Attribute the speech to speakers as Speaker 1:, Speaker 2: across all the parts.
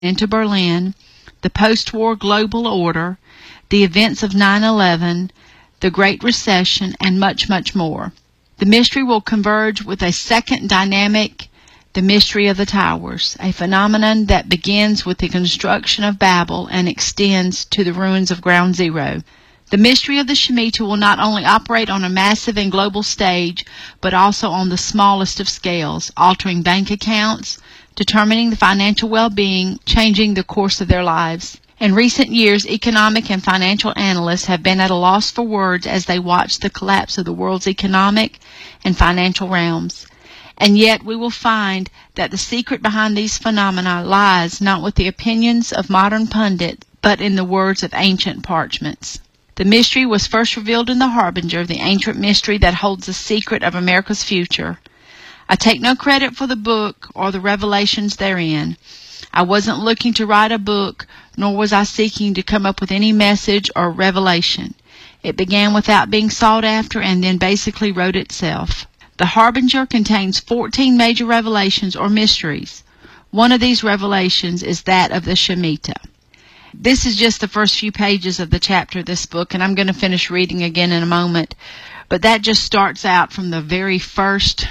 Speaker 1: into Berlin, the post-war global order, the events of 9/11, the Great Recession, and much, much more. The mystery will converge with a second dynamic, the mystery of the towers, a phenomenon that begins with the construction of Babel and extends to the ruins of Ground Zero. The mystery of the Shemitah will not only operate on a massive and global stage, but also on the smallest of scales, altering bank accounts, determining the financial well-being, changing the course of their lives. In recent years, economic and financial analysts have been at a loss for words as they watch the collapse of the world's economic and financial realms. And yet we will find that the secret behind these phenomena lies not with the opinions of modern pundits, but in the words of ancient parchments. The mystery was first revealed in the Harbinger, the ancient mystery that holds the secret of America's future. I take no credit for the book or the revelations therein. I wasn't looking to write a book, nor was I seeking to come up with any message or revelation. It began without being sought after and then basically wrote itself. The Harbinger contains 14 major revelations or mysteries. One of these revelations is that of the Shemitah. This is just the first few pages of the chapter of this book, and I'm going to finish reading again in a moment. But that just starts out from the very first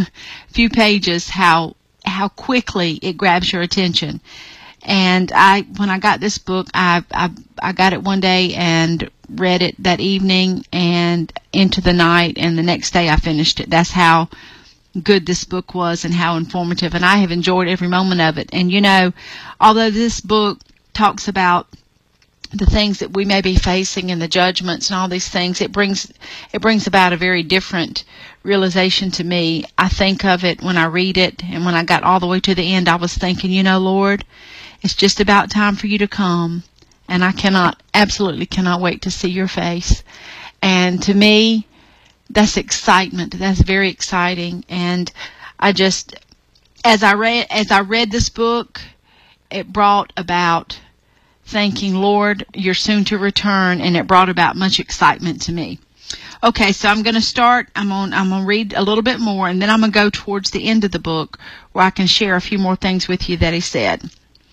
Speaker 1: few pages, how quickly it grabs your attention. And when I got this book, I got it one day and read it that evening and into the night, and the next day I finished it. That's how good this book was and how informative, and I have enjoyed every moment of it. And you know, although this book talks about the things that we may be facing and the judgments and all these things, it brings about a very different realization to me. I think of it when I read it, and when I got all the way to the end, I was thinking, you know, Lord, it's just about time for you to come, and I absolutely cannot wait to see your face. And to me, that's excitement. That's very exciting. And I just, as I read this book, it brought about thinking, Lord, you're soon to return, and it brought about much excitement to me. Okay, so I'm going to start. I'm going to read a little bit more, and then I'm going to go towards the end of the book where I can share a few more things with you that he said.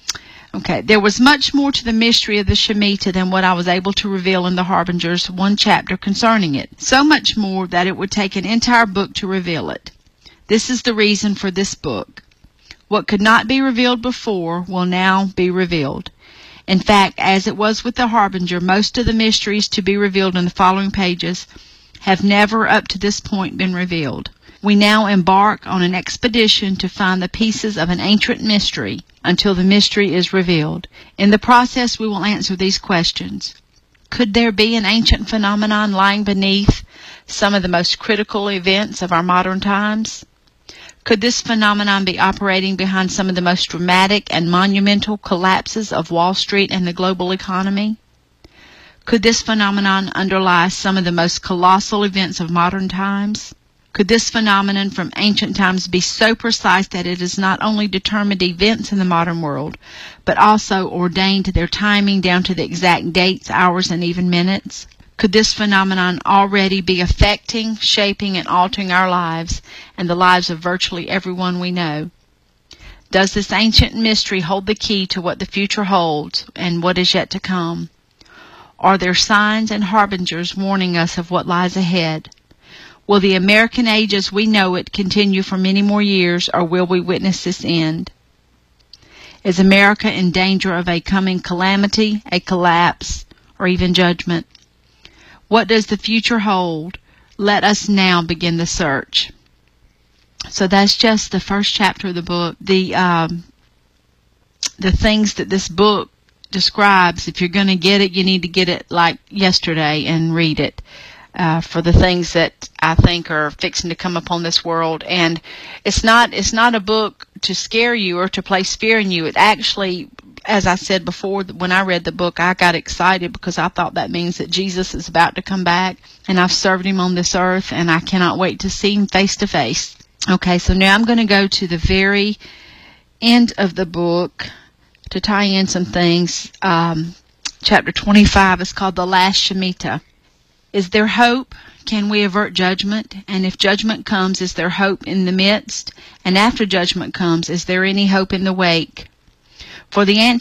Speaker 1: Okay, there was much more to the mystery of the Shemitah than what I was able to reveal in the Harbinger's one chapter concerning it. So much more that it would take an entire book to reveal it. This is the reason for this book. What could not be revealed before will now be revealed. In fact, as it was with the Harbinger, most of the mysteries to be revealed in the following pages have never up to this point been revealed. We now embark on an expedition to find the pieces of an ancient mystery until the mystery is revealed. In the process, we will answer these questions. Could there be an ancient phenomenon lying beneath some of the most critical events of our modern times? Could this phenomenon be operating behind some of the most dramatic and monumental collapses of Wall Street and the global economy? Could this phenomenon underlie some of the most colossal events of modern times? Could this phenomenon from ancient times be so precise that it has not only determined events in the modern world, but also ordained their timing down to the exact dates, hours, and even minutes? Could this phenomenon already be affecting, shaping, and altering our lives and the lives of virtually everyone we know? Does this ancient mystery hold the key to what the future holds and what is yet to come? Are there signs and harbingers warning us of what lies ahead? Will the American age as we know it continue for many more years, or will we witness this end? Is America in danger of a coming calamity, a collapse, or even judgment? What does the future hold? Let us now begin the search. So that's just the first chapter of the book. The things that this book describes, if you're going to get it, you need to get it like yesterday and read it. For the things that I think are fixing to come upon this world. And it's not a book to scare you or to place fear in you. It actually, as I said before, when I read the book, I got excited because I thought that means that Jesus is about to come back, and I've served him on this earth, and I cannot wait to see him face to face. Okay, so now I'm going to go to the very end of the book to tie in some things. Chapter 25 is called The Last Shemitah. Is there hope? Can we avert judgment? And if judgment comes, is there hope in the midst? And after judgment comes, is there any hope in the wake? For the